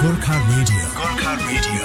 Gorkha radio, Gorkha radio.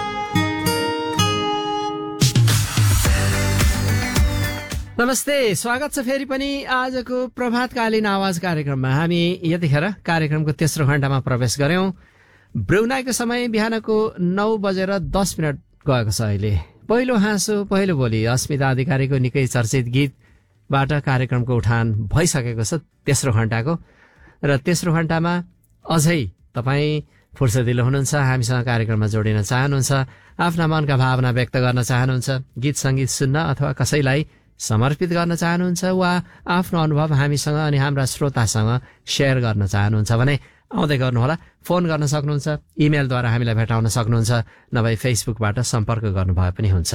नमस्ते, स्वागत छ फेरि पनि आजको प्रभातकालीन आवाज कार्यक्रममा। हामी यतिखेर कार्यक्रमको तेस्रो घण्टामा प्रवेश गर्यौं। ब्रुनाईको समय बिहानको 9:10 गएको छ। अहिले पहिलो हाँसो पहिलो बोली अस्मिता अधिकारीको निकै चर्चित गीतबाट कार्यक्रमको उठान भइसकेको छ तेस्रो घण्टाको। र तेस्रो घण्टामा अझै तपाईँ फुर्सदिलो हुनुहुन्छ, हामीसँग कार्यक्रममा जोडिन चाहनुहुन्छ, आफ्ना मनका भावना व्यक्त गर्न चाहनुहुन्छ, गीत सङ्गीत सुन्न अथवा कसैलाई समर्पित गर्न चाहनुहुन्छ वा आफ्नो अनुभव हामीसँग अनि हाम्रा श्रोतासँग शेयर गर्न चाहनुहुन्छ भने आउँदै गर्नुहोला। फोन गर्न सक्नुहुन्छ, इमेलद्वारा हामीलाई भेटाउन सक्नुहुन्छ, नभए फेसबुकबाट सम्पर्क गर्नुभए पनि हुन्छ।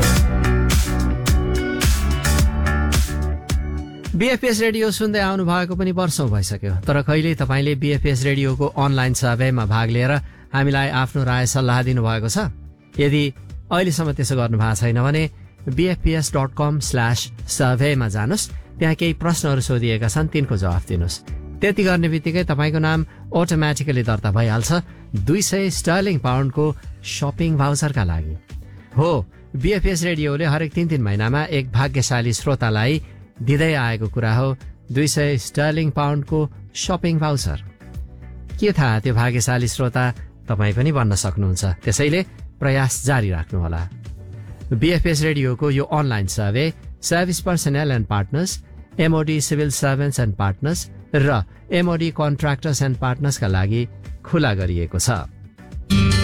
बीएफपीएस रेडियो सुन्दै आउनु भएको पनि वर्षौं भइसक्यो, तर कहिल्यै तपाईँले बीएफपीएस रेडियोको अनलाइन सर्वेमा भाग लिएर हामीलाई आफ्नो राय सल्लाह दिनुभएको छ? यदि अहिलेसम्म त्यसो गर्नु भएको छैन भने bfps.com/survey मा जानुस्। त्यहाँ केही प्रश्नहरू सोधिएका छन्, तिनको जवाफ दिनुस्। त्यति गर्ने बित्तिकै तपाईँको नाम अटोमेटिकली दर्ता भइहाल्छ 200 स्टर्लिङ पाउन्डको शपिङ भाउचरका लागि। हो, बीएफपीएस रेडियोले हरेक 3 महिनामा एक भाग्यशाली श्रोतालाई दिँदै आएको कुरा हो 200 स्टर्लिङ पाउन्डको शपिङ भाउचर। के थाहा, त्यो भाग्यशाली श्रोता तपाईँ पनि बन्न सक्नुहुन्छ। त्यसैले प्रयास जारी राख्नुहोला। बीएफपीएस रेडियोको यो online survey service personal and partners, MoD civil servants and partners र एमओडी कन्ट्र्याक्टर्स एन्ड पार्टनर्सका लागि खुला गरिएको छ।